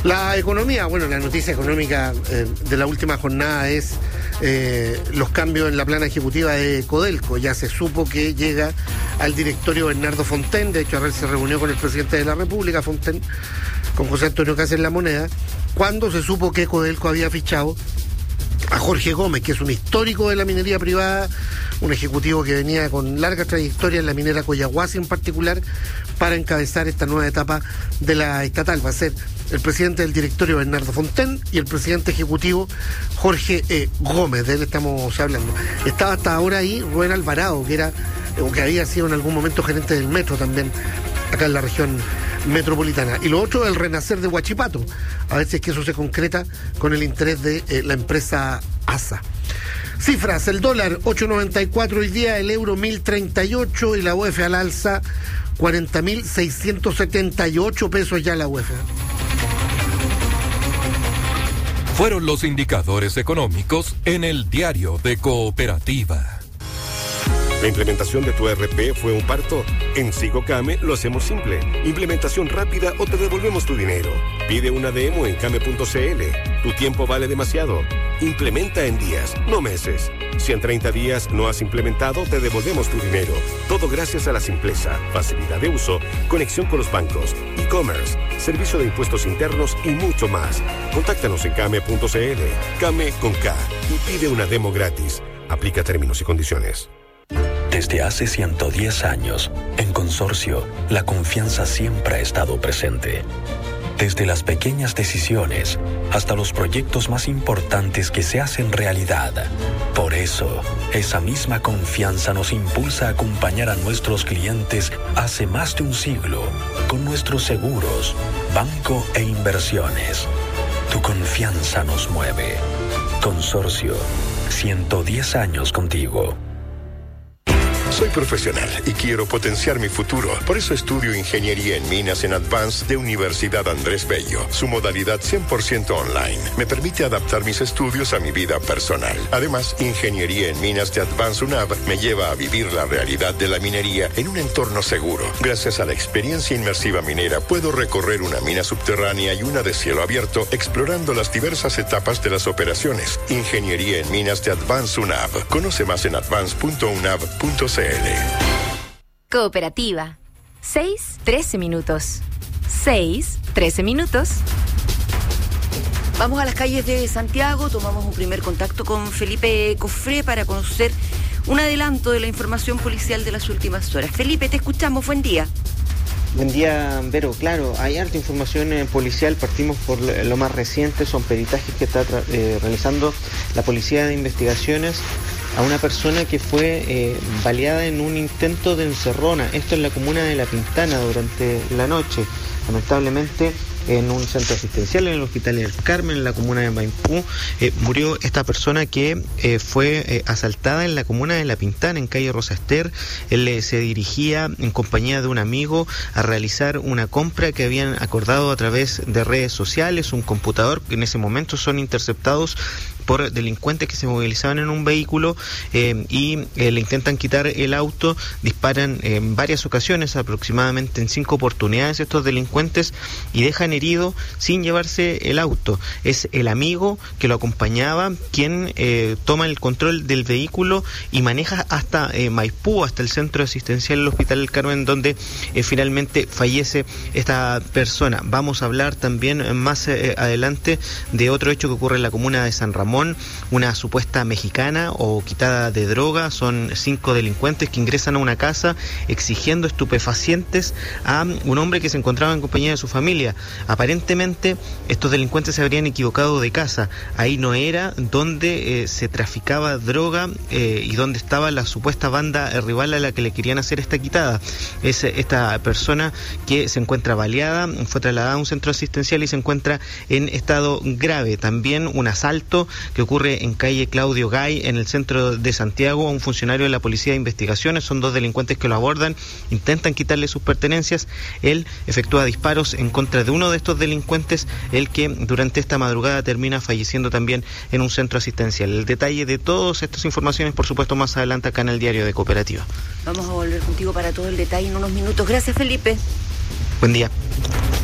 La economía, bueno, la noticia económica de la última jornada es los cambios en la plana ejecutiva de Codelco. Ya se supo que llega al directorio Bernardo Fontaine. De hecho, ayer se reunió con el presidente de la República, Fontaine, con José Antonio Caz en La Moneda, cuando se supo que Codelco había fichado a Jorge Gómez, que es un histórico de la minería privada, un ejecutivo que venía con larga trayectoria en la minera Collahuasi en particular, para encabezar esta nueva etapa de la estatal. Va a ser el presidente del directorio Bernardo Fontaine y el presidente ejecutivo Jorge Gómez, de él estamos hablando. Estaba hasta ahora ahí Rubén Alvarado, que era, o que había sido en algún momento gerente del metro también, acá en la región metropolitana. Y lo otro, el renacer de Huachipato, a ver si es que eso se concreta con el interés de la empresa ASA. Cifras: el dólar 8.94 hoy día, el euro 1.038 y la UF al alza 40.678 pesos ya la UF. Fueron los indicadores económicos en el Diario de Cooperativa. ¿La implementación de tu ERP fue un parto? En Sigocame lo hacemos simple. Implementación rápida o te devolvemos tu dinero. Pide una demo en came.cl. Tu tiempo vale demasiado. Implementa en días, no meses. Si en 30 días no has implementado, te devolvemos tu dinero. Todo gracias a la simpleza, facilidad de uso, conexión con los bancos, e-commerce, servicio de impuestos internos y mucho más. Contáctanos en came.cl. Came con K y pide una demo gratis. Aplica términos y condiciones. Desde hace 110 años, en Consorcio, la confianza siempre ha estado presente. Desde las pequeñas decisiones hasta los proyectos más importantes que se hacen realidad. Por eso, esa misma confianza nos impulsa a acompañar a nuestros clientes hace más de un siglo con nuestros seguros, banco e inversiones. Tu confianza nos mueve. Consorcio, 110 años contigo. Soy profesional y quiero potenciar mi futuro. Por eso estudio Ingeniería en Minas en Advance de Universidad Andrés Bello. Su modalidad 100% online me permite adaptar mis estudios a mi vida personal. Además, Ingeniería en Minas de Advance UNAV me lleva a vivir la realidad de la minería en un entorno seguro. Gracias a la experiencia inmersiva minera, puedo recorrer una mina subterránea y una de cielo abierto, explorando las diversas etapas de las operaciones. Ingeniería en Minas de Advance UNAV. Conoce más en advance.unav.cl. Cooperativa. 6:13 minutos. 6:13 minutos. Vamos a las calles de Santiago, tomamos un primer contacto con Felipe Cofré para conocer un adelanto de la información policial de las últimas horas. Felipe, te escuchamos, buen día. Buen día, Vero. Claro, hay harta información policial. Partimos por lo más reciente, son peritajes que está realizando la Policía de Investigaciones a una persona que fue baleada en un intento de encerrona. Esto en la comuna de La Pintana durante la noche. Lamentablemente, en un centro asistencial en el Hospital del Carmen, en la comuna de Maipú, murió esta persona que fue asaltada en la comuna de La Pintana, en calle Rosa Ester. Él se dirigía en compañía de un amigo a realizar una compra que habían acordado a través de redes sociales, un computador, que en ese momento son interceptados por delincuentes que se movilizaban en un vehículo y le intentan quitar el auto, disparan en varias ocasiones, aproximadamente en 5 oportunidades estos delincuentes, y dejan herido sin llevarse el auto. Es el amigo que lo acompañaba quien toma el control del vehículo y maneja hasta Maipú, hasta el centro asistencial del Hospital del Carmen, donde finalmente fallece esta persona. Vamos a hablar también más adelante de otro hecho que ocurre en la comuna de San Ramón, una supuesta mexicana o quitada de droga. Son 5 delincuentes que ingresan a una casa exigiendo estupefacientes a un hombre que se encontraba en compañía de su familia. Aparentemente estos delincuentes se habrían equivocado de casa. Ahí no era donde se traficaba droga y donde estaba la supuesta banda rival a la que le querían hacer esta quitada. Es esta persona que se encuentra baleada, fue trasladada a un centro asistencial y se encuentra en estado grave. También un asalto que ocurre en calle Claudio Gay, en el centro de Santiago, a un funcionario de la Policía de Investigaciones. Son 2 delincuentes que lo abordan, intentan quitarle sus pertenencias. Él efectúa disparos en contra de uno de estos delincuentes, el que durante esta madrugada termina falleciendo también en un centro asistencial. El detalle de todas estas informaciones, por supuesto, más adelante acá en el Diario de Cooperativa. Vamos a volver contigo para todo el detalle en unos minutos. Gracias, Felipe. Buen día.